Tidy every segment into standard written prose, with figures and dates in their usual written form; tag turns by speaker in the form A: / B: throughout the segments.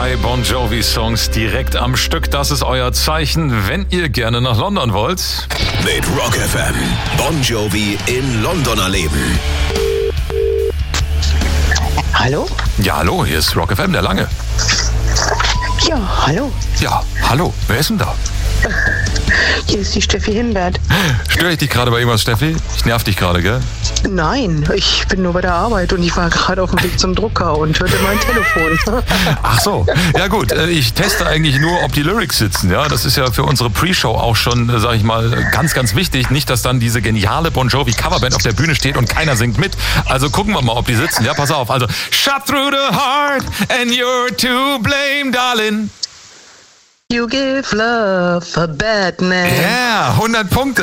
A: 2 Bon Jovi-Songs direkt am Stück. Das ist euer Zeichen, wenn ihr gerne nach London wollt.
B: Mit Rock FM. Bon Jovi in London erleben.
C: Hallo?
A: Ja, hallo, hier ist Rock FM, der Lange.
C: Ja, hallo.
A: Ja, hallo, wer ist denn da?
C: Hier ist die Steffi Himbert.
A: Störe ich dich gerade bei irgendwas, Steffi? Ich nerv dich gerade, gell?
C: Nein, ich bin nur bei der Arbeit und ich war gerade auf dem Weg zum Drucker und hörte mein Telefon.
A: Ach so, ja gut, ich teste eigentlich nur, ob die Lyrics sitzen, ja. Das ist ja für unsere Pre-Show auch schon, sag ich mal, ganz, ganz wichtig. Nicht, dass dann diese geniale Bon Jovi Coverband auf der Bühne steht und keiner singt mit. Also gucken wir mal, ob die sitzen. Ja, pass auf. Also, shot through the heart and you're to blame, darling.
C: You give love a bad man.
A: Ja, 100 Punkte.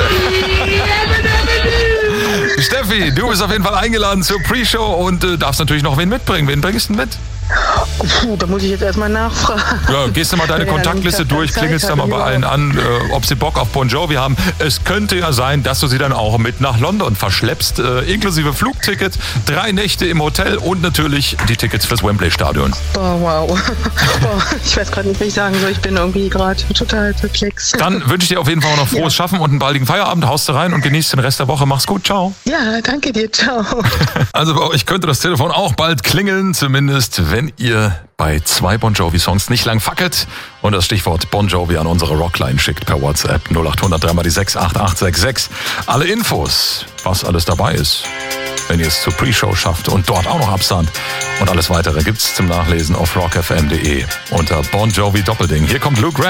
A: Steffi, du bist auf jeden Fall eingeladen zur Pre-Show und darfst natürlich noch wen mitbringen. Wen bringst du denn mit?
C: Da muss ich jetzt erstmal nachfragen.
A: Ja, gehst du mal deine Kontaktliste durch, klingelst da mal bei allen an, ob sie Bock auf Bon Jovi haben. Es könnte ja sein, dass du sie dann auch mit nach London verschleppst, inklusive Flugticket, 3 Nächte im Hotel und natürlich die Tickets fürs Wembley-Stadion.
C: Oh, wow. Ich weiß gerade nicht, was ich sagen soll. Ich bin irgendwie gerade total perplex.
A: Dann wünsche ich dir auf jeden Fall noch frohes Schaffen und einen baldigen Feierabend. Haust du rein und genießt den Rest der Woche. Mach's gut. Ciao.
C: Ja, danke dir. Ciao.
A: Also bei euch könnte das Telefon auch bald klingeln, zumindest wenn ihr bei 2 Bon Jovi Songs nicht lang fackelt und das Stichwort Bon Jovi an unsere Rockline schickt per WhatsApp 0800 3 mal die 68866. Alle Infos, was alles dabei ist, wenn ihr es zur Pre-Show schafft und dort auch noch absahnt. Und alles weitere gibt's zum Nachlesen auf rockfm.de unter Bon Jovi Doppelding. Hier kommt Luke Graham.